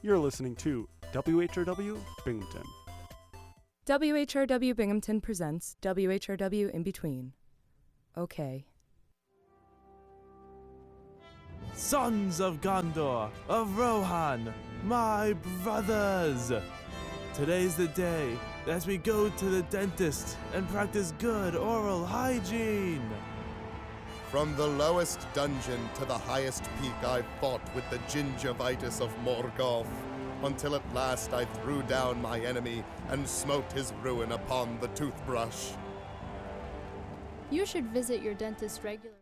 You're listening to WHRW Binghamton. WHRW Binghamton presents WHRW In Between. Okay. Sons of Gondor, of Rohan, my brothers! Today's the day that we go to the dentist and practice good oral hygiene. From the lowest dungeon to the highest peak I fought with the gingivitis of Morgoth, until at last I threw down my enemy and smote his ruin upon the toothbrush. You should visit your dentist regularly.